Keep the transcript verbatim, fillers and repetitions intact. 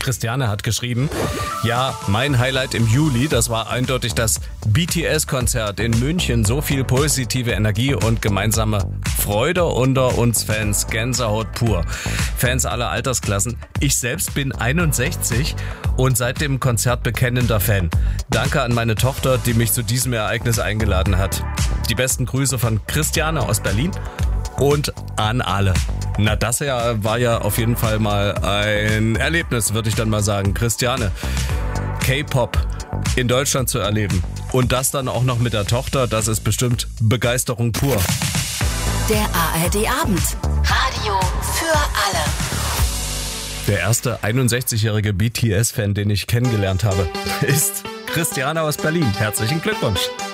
Christiane hat geschrieben, ja, mein Highlight im Juli, das war eindeutig das B T S-Konzert in München. So viel positive Energie und gemeinsame Freude unter uns Fans. Gänsehaut pur. Fans aller Altersklassen. Ich selbst bin einundsechzig und seit dem Konzert bekennender Fan. Danke an meine Tochter, die mich zu diesem Ereignis eingeladen hat. Die besten Grüße von Christiane aus Berlin und an alle. Na, das ja war ja auf jeden Fall mal ein Erlebnis, würde ich dann mal sagen. Christiane, K-Pop in Deutschland zu erleben und das dann auch noch mit der Tochter, das ist bestimmt Begeisterung pur. Der A R D-Abend. Radio für alle. Der erste einundsechzigjährige B T S-Fan, den ich kennengelernt habe, ist Christiane aus Berlin. Herzlichen Glückwunsch.